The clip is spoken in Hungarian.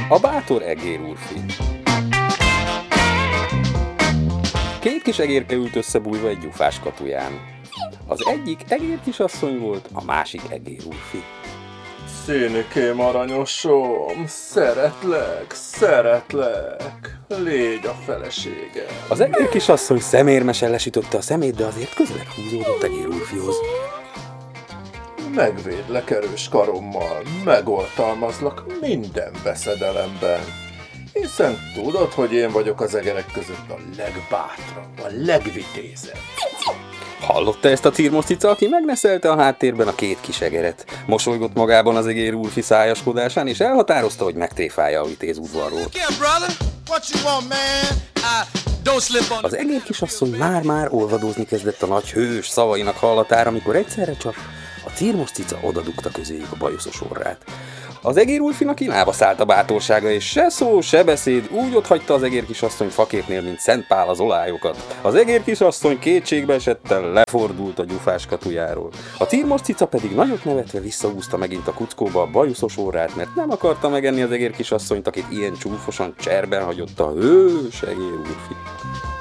A bátor egér úrfi. Két kis egérke ült összebújva egy gyufás katuján. Az egyik egér kisasszony volt, a másik egér úrfi. Színikém aranyosom, szeretlek, légy a feleségem. Az egér kisasszony szemérmesen lesütötte a szemét, de azért közelebb húzódott egér úrfihoz. Megvédlek erős karommal, megoltalmazlak minden veszedelemben. Hiszen tudod, hogy én vagyok az egerek között a legbátrabb, a legvitézebb. Hallotta ezt a cirmoszcica, aki megneszelte a háttérben a két kis egeret. Mosolygott magában az egér úrfi szájaskodásán, és elhatározta, hogy megtréfálja a vitéz udvarról. Az egér kisasszony már olvadózni kezdett a nagy hős szavainak hallatára, amikor egyszerre csak a cirmoszcica odadugta közéjük a bajuszos orrát. Az egér úrfinak inába szállt a bátorsága, és se szó, se beszéd, úgy otthagyta az egér kisasszony faképnél, mint Szent Pál az olályokat. Az egér kisasszony kétségbe esetten lefordult a gyufás katujáról. A cirmoszcica pedig nagyot nevetve visszahúzta megint a kuckóba a bajuszos orrát, mert nem akarta megenni az egér kisasszonyt, akit ilyen csúfosan cserben hagyott a hős egér úrfi.